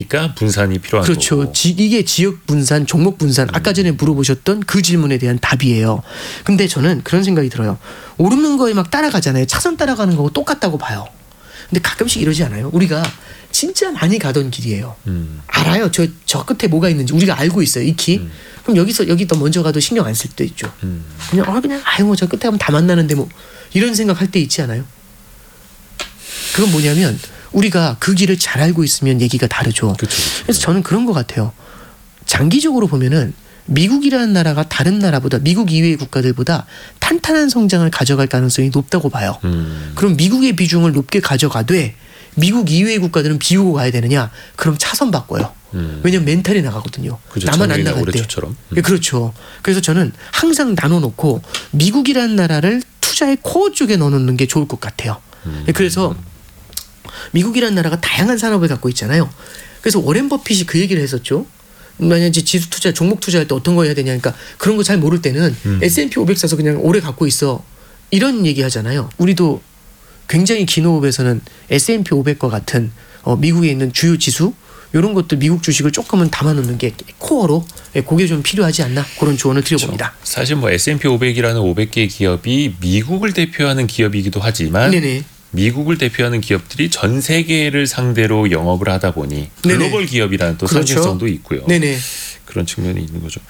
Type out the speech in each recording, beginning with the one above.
그러니까 분산이 필요한 그렇죠. 거고. 이게 지역 분산, 종목 분산. 아까 전에 물어보셨던 그 질문에 대한 답이에요. 근데 저는 그런 생각이 들어요. 오르는 거에 막 따라가잖아요. 차선 따라가는 거고 똑같다고 봐요. 근데 가끔씩 이러지 않아요? 우리가 진짜 많이 가던 길이에요. 알아요. 저 끝에 뭐가 있는지 우리가 알고 있어요. 익히. 그럼 여기 더 먼저 가도 신경 안 쓸 때 있죠. 그냥 뭐 저 끝에 가면 다 만나는데 뭐 이런 생각할 때 있지 않아요? 그건 뭐냐면 우리가 그 길을 잘 알고 있으면 얘기가 다르죠. 그쵸. 그래서 저는 그런 것 같아요. 장기적으로 보면은 미국이라는 나라가 다른 나라보다 미국 이외의 국가들보다 탄탄한 성장을 가져갈 가능성이 높다고 봐요. 그럼 미국의 비중을 높게 가져가되 미국 이외의 국가들은 비우고 가야 되느냐? 그럼 차선 바꿔요. 왜냐면 멘탈이 나가거든요. 그렇죠. 나만 안 나갈 때. 예, 그렇죠. 그래서 저는 항상 나눠놓고 미국이라는 나라를 투자의 코어 쪽에 넣어놓는 게 좋을 것 같아요. 그래서 미국이라는 나라가 다양한 산업을 갖고 있잖아요. 그래서 워렌 버핏이 그 얘기를 했었죠. 만약에 지수 투자, 종목 투자할 때 어떤 거 해야 되냐. 그러니까 그런 거 잘 모를 때는 S&P 500 사서 그냥 오래 갖고 있어. 이런 얘기 하잖아요. 우리도 굉장히 긴 호흡에서는 S&P 500과 같은 미국에 있는 주요 지수 이런 것들 미국 주식을 조금은 담아놓는 게 코어로 그게 좀 필요하지 않나 그런 조언을 드려봅니다. 그렇죠. 사실 뭐 S&P 500이라는 500개 기업이 미국을 대표하는 기업이기도 하지만 네네. 미국을 대표하는 기업들이 전 세계를 상대로 영업을 하다 보니 글로벌 네네. 기업이라는 또 그렇죠. 상징성도 있고요. 네네. 그런 측면이 있는 거죠.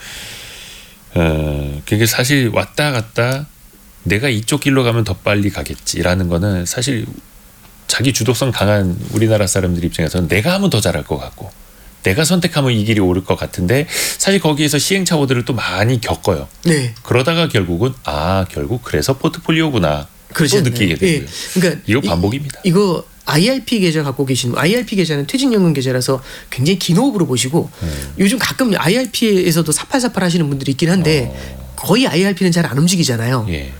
그게 사실 왔다 갔다 내가 이쪽 길로 가면 더 빨리 가겠지라는 거는 사실 자기 주도성 강한 우리나라 사람들 입장에서는 내가 하면 더 잘할 것 같고 내가 선택하면 이 길이 오를 것 같은데 사실 거기에서 시행착오들을 또 많이 겪어요. 네. 그러다가 결국은 결국 그래서 포트폴리오구나 또 느끼게 되고요. 예. 그러니까 이거 반복입니다. 이거 IRP 계좌 갖고 계신 IRP 계좌는 퇴직연금 계좌라서 굉장히 긴 호흡으로 보시고 요즘 가끔 IRP에서도 사팔사팔 하시는 분들이 있긴 한데 거의 IRP는 잘 안 움직이잖아요. 예.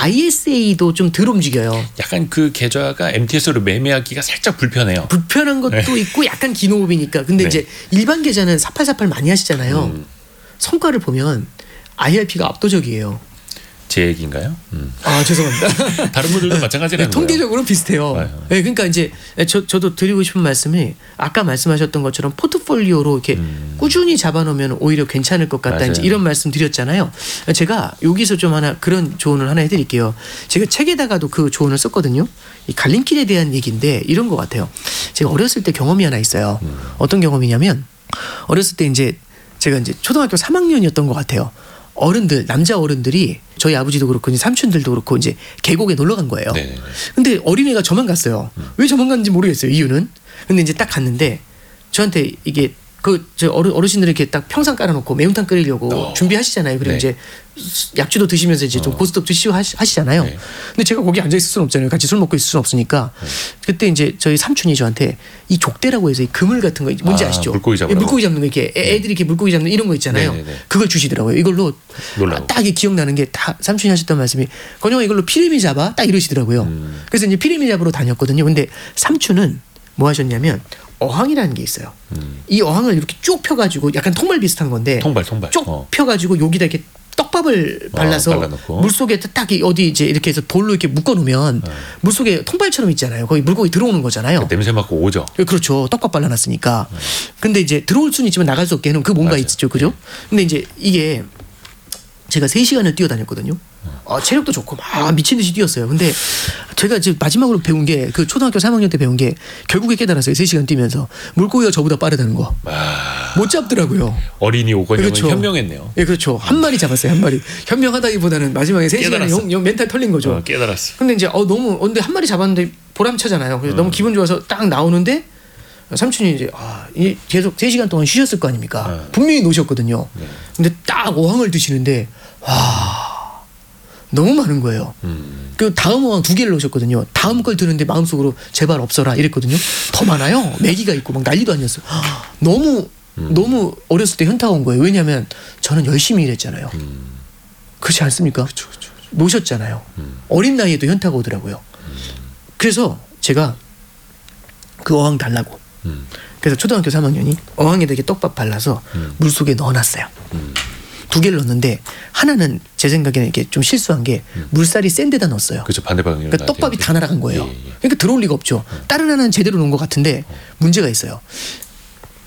ISA도 좀 덜 움직여요. 약간 그 계좌가 MTS로 매매하기가 살짝 불편해요. 불편한 것도 있고 약간 긴 호흡이니까. 근데 이제 일반 계좌는 사팔사팔 많이 하시잖아요. 성과를 보면 IRP가 압도적이에요. 제 얘기인가요? 죄송합니다. 다른 분들도 마찬가지라는 거예요. 통계적으로 비슷해요. 네, 그러니까 이제 저도 드리고 싶은 말씀이 아까 말씀하셨던 것처럼 포트폴리오로 이렇게 꾸준히 잡아놓으면 오히려 괜찮을 것 같다. 이제 이런 말씀 드렸잖아요. 제가 여기서 좀 그런 조언을 하나 해드릴게요. 제가 책에다가도 그 조언을 썼거든요. 이 갈림길에 대한 얘기인데 이런 것 같아요. 제가 어렸을 때 경험이 하나 있어요. 어떤 경험이냐면 어렸을 때 제가 초등학교 3학년이었던 것 같아요. 남자 어른들이 저희 아버지도 그렇고 이제 삼촌들도 그렇고 이제 계곡에 놀러 간 거예요. 네네네. 근데 어린애가 저만 갔어요. 왜 저만 갔는지 모르겠어요. 이유는. 근데 이제 딱 갔는데 저한테 이게 저 어르신들이 이렇게 딱 평상 깔아놓고 매운탕 끓이려고 준비하시잖아요. 그리고 이제 약주도 드시면서 이제 좀 고스톱 드시고 하시잖아요. 근데 제가 거기 앉아 있을 수는 없잖아요. 같이 술 먹고 있을 수는 없으니까. 그때 이제 저희 삼촌이 저한테 이 족대라고 해서 이 그물 같은 거 뭔지 아시죠? 물고기 잡는 거 이렇게 애들이 이렇게 물고기 잡는 이런 거 있잖아요. 그걸 주시더라고요. 이걸로 딱 기억나는 게 다 삼촌이 하셨던 말씀이 건영아 이걸로 피레미 잡아 딱 이러시더라고요. 그래서 이제 피레미 잡으러 다녔거든요. 근데 삼촌은 뭐 하셨냐면 어항이라는 게 있어요. 이 어항을 이렇게 쭉 펴가지고 약간 통발 비슷한 건데 통발 쭉 펴가지고 여기다 이렇게 떡밥을 발라서 물속에 딱 어디 이제 이렇게 해서 돌로 이렇게 묶어놓으면 물속에 통발처럼 있잖아요. 거기 물고기 들어오는 거잖아요. 냄새 맡고 오죠. 그렇죠. 떡밥 발라놨으니까. 근데 이제 들어올 수는 있지만 나갈 수 없게 해놓은 그 뭔가 있죠. 그죠? 근데 이제 이게 제가 3시간을 뛰어다녔거든요. 체력도 좋고 막 미친 듯이 뛰었어요. 근데 제가 이제 마지막으로 배운 게 그 초등학교 3학년 때 배운 게 결국에 깨달았어요. 3시간 뛰면서 물고기가 저보다 빠르다는 거. 못 잡더라고요. 어린이 오건영은 그렇죠. 현명했네요. 예, 그렇죠. 한 마리 잡았어요. 한 마리. 현명하다기보다는 마지막에 3시간에 영 멘탈 털린 거죠. 깨달았어. 근데 이제 근데 한 마리 잡았는데 보람차잖아요. 그래서 너무 기분 좋아서 딱 나오는데 삼촌이 이제 계속 3시간 동안 쉬셨을 거 아닙니까? 분명히 노셨거든요. 근데 딱 어항을 드시는데 너무 많은 거예요. 그 다음 어항 2개를 넣으셨거든요. 다음 걸 드는데 마음속으로 제발 없어라 이랬거든요. 더 많아요. 메기가 있고 막 난리도 아니었어요. 너무 어렸을 때 현타가 온 거예요. 왜냐하면 저는 열심히 일했잖아요. 그렇지 않습니까? 그쵸. 노셨잖아요. 어린 나이에도 현타가 오더라고요. 그래서 제가 그 어항 달라고. 그래서 초등학교 3학년이 어항에다 이렇게 떡밥 발라서 물속에 넣어놨어요. 2개를 넣었는데 하나는 제 생각에는 이게 좀 실수한 게 물살이 센 데다 넣었어요. 그렇죠. 반대 방향으로. 그러니까 떡밥이 다 날아간 거예요. 예. 그러니까 들어올 리가 없죠. 다른 하나는 제대로 놓은 것 같은데 문제가 있어요.